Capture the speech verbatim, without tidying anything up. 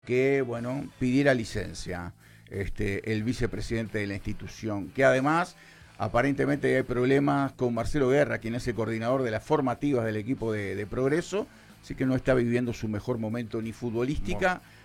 que, bueno, pidiera licencia este, el vicepresidente de la institución, que además aparentemente hay problemas con Marcelo Guerra, quien es el coordinador de las formativas del equipo de, de Progreso, así que no está viviendo su mejor momento ni futbolística